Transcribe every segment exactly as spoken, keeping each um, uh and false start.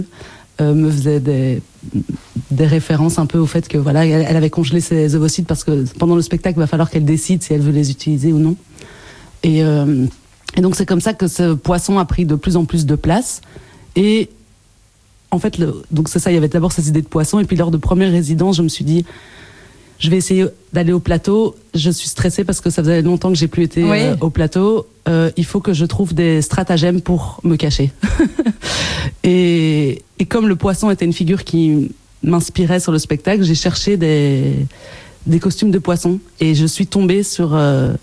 euh, me faisait des, des références un peu au fait que voilà, elle, elle avait congelé ses ovocytes parce que pendant le spectacle, il va falloir qu'elle décide si elle veut les utiliser ou non. Et, euh, et donc c'est comme ça que ce poisson a pris de plus en plus de place. Et en fait, le, donc c'est ça, il y avait d'abord cette idée de poisson, et puis lors de première résidence, je me suis dit, je vais essayer d'aller au plateau. Je suis stressée parce que ça faisait longtemps que j'ai plus été oui. euh, au plateau. Euh, il faut que je trouve des stratagèmes pour me cacher. et, et comme le poisson était une figure qui m'inspirait sur le spectacle, j'ai cherché des, des costumes de poisson, et je suis tombée sur euh,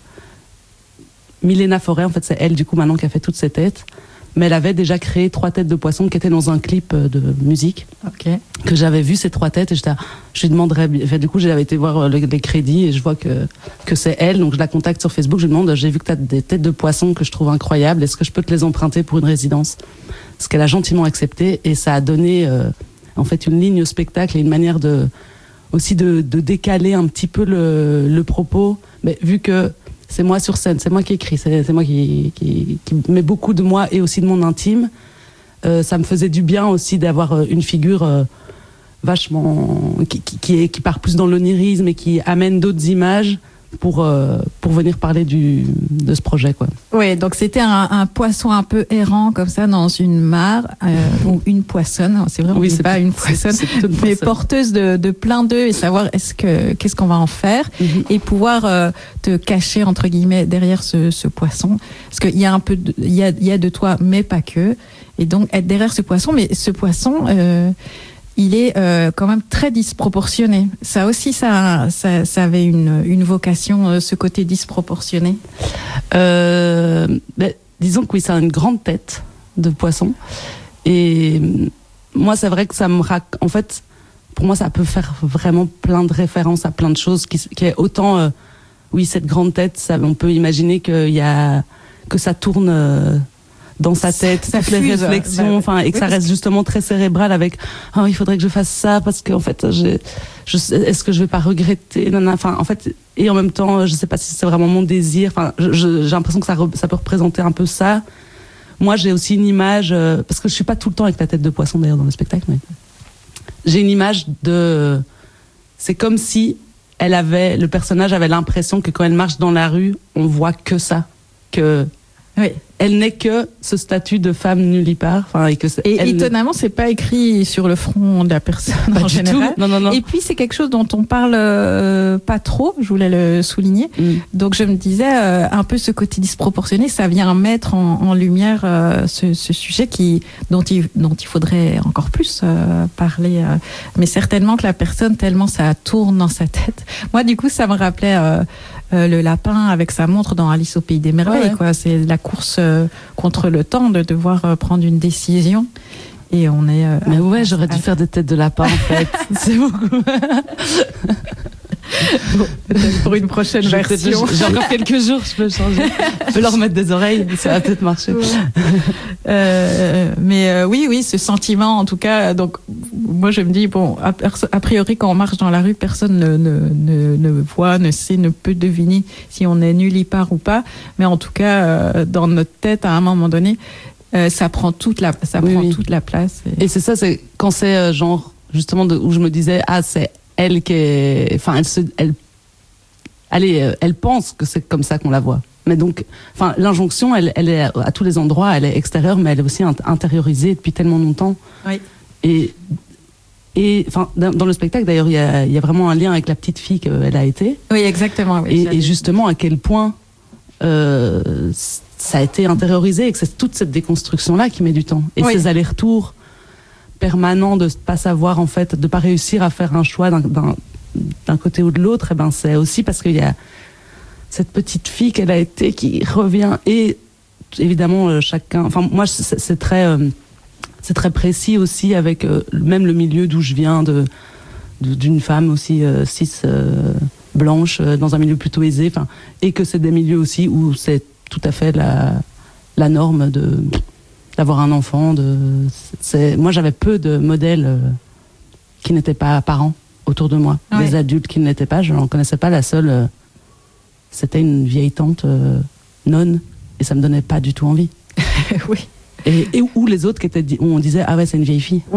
Milena Forêt. En fait, c'est elle du coup maintenant qui a fait toutes ces têtes. Mais elle avait déjà créé trois têtes de poisson qui étaient dans un clip de musique. Okay. Que j'avais vu ces trois têtes et j'étais, je lui demanderais, enfin, du coup j'avais été voir les, les crédits et je vois que, que c'est elle, donc je la contacte sur Facebook, je lui demande, j'ai vu que tu as des têtes de poisson que je trouve incroyables, est-ce que je peux te les emprunter pour une résidence? Ce qu'elle a gentiment accepté, et ça a donné euh, en fait une ligne au spectacle et une manière de, aussi de, de décaler un petit peu le, le propos, mais vu que c'est moi sur scène, c'est moi qui écris, c'est, c'est moi qui, qui, qui met beaucoup de moi et aussi de mon intime. Euh, ça me faisait du bien aussi d'avoir une figure euh, vachement qui, qui, qui, est, qui part plus dans l'onirisme et qui amène d'autres images pour euh, pour venir parler du de ce projet, quoi. Oui, donc c'était un, un poisson un peu errant comme ça dans une mare, euh, ou une poissonne. C'est vrai, on oui, dit c'est pas plus, une poissonne, c'est, c'est une mais poissonne. porteuse de, de plein d'œufs, et savoir est-ce que qu'est-ce qu'on va en faire, mm-hmm. et pouvoir euh, te cacher entre guillemets derrière ce, ce poisson, parce qu'il y a un peu de, il y a il y a de toi, mais pas que, et donc être derrière ce poisson, mais ce poisson. Euh, il est euh, quand même très disproportionné. Ça aussi, ça, ça, ça avait une, une vocation, euh, ce côté disproportionné. Euh, ben, disons que oui, ça a une grande tête de poisson. Et moi, c'est vrai que ça me rac... En fait, pour moi, ça peut faire vraiment plein de références à plein de choses. Qui, qui est autant, euh, oui, cette grande tête, ça, on peut imaginer qu'il y a, que ça tourne... Euh, dans sa tête, ça toutes les fuse, réflexions, enfin, bah, et que oui, ça reste justement très cérébral avec, oh, il faudrait que je fasse ça parce que, en fait, j'ai, je, est-ce que je vais pas regretter, non, non, enfin, en fait, et en même temps, je sais pas si c'est vraiment mon désir, enfin, je, je, j'ai l'impression que ça, ça peut représenter un peu ça. Moi, j'ai aussi une image, euh, parce que je suis pas tout le temps avec la tête de poisson d'ailleurs dans le spectacle, mais j'ai une image de, c'est comme si elle avait, le personnage avait l'impression que quand elle marche dans la rue, on voit que ça, que, oui. Elle n'est que ce statut de femme nullipare. Enfin, et que et elle... étonnamment, c'est pas écrit sur le front de la personne pas en du général. Tout. Non, non, non. Et puis c'est quelque chose dont on parle euh, pas trop. Je voulais le souligner. Mm. Donc je me disais euh, un peu ce côté disproportionné, ça vient mettre en, en lumière euh, ce, ce sujet qui dont il dont il faudrait encore plus euh, parler. Euh, mais certainement que la personne tellement ça tourne dans sa tête. Moi, du coup, ça me rappelait. Euh, Euh, le lapin avec sa montre dans Alice au Pays des Merveilles, ouais. quoi. C'est la course euh, contre le temps de devoir euh, prendre une décision. Et on est. Euh, Mais à, ouais, j'aurais à... dû faire des têtes de lapin en fait. C'est beaucoup. Bon, peut-être pour une prochaine je version. J'ai encore quelques jours, je peux changer. Je peux leur mettre des oreilles, ça va peut-être marcher. Ouais. Euh, mais euh, oui, oui, ce sentiment, en tout cas. Donc, moi, je me dis bon, a, a priori, quand on marche dans la rue, personne ne, ne, ne, ne voit, ne sait, ne peut deviner si on est nullipare ou pas. Mais en tout cas, euh, dans notre tête, à un moment donné, euh, ça prend toute la, ça oui, prend oui. toute la place. Et, et c'est ça, c'est quand c'est euh, genre justement de, où je me disais ah c'est elle qui est, enfin elle se, elle, allez, elle pense que c'est comme ça qu'on la voit. Mais donc, enfin l'injonction, elle, elle est à tous les endroits, elle est extérieure, mais elle est aussi intériorisée depuis tellement longtemps. Oui. Et et enfin dans, dans le spectacle d'ailleurs, il y a, il y a vraiment un lien avec la petite fille qu'elle a été. Oui, exactement. Oui, et, et justement à quel point euh, ça a été intériorisé et que c'est toute cette déconstruction là qui met du temps et oui. ces allers-retours permanent de pas savoir en fait, de pas réussir à faire un choix d'un, d'un, d'un côté ou de l'autre, et ben c'est aussi parce qu'il y a cette petite fille qu'elle a été qui revient et évidemment euh, chacun. Enfin moi c'est, c'est très euh, c'est très précis aussi avec euh, même le milieu d'où je viens de, de d'une femme aussi euh, cis euh, blanche euh, dans un milieu plutôt aisé. Enfin et que c'est des milieux aussi où c'est tout à fait la la norme de d'avoir un enfant, de, c'est, moi j'avais peu de modèles euh, qui n'étaient pas parents autour de moi, oui. Des adultes qui ne l'étaient pas, je n'en connaissais pas, la seule, euh, c'était une vieille tante euh, nonne, et ça me donnait pas du tout envie. Oui. Et, et où les autres qui étaient, où on disait ah ouais c'est une vieille fille.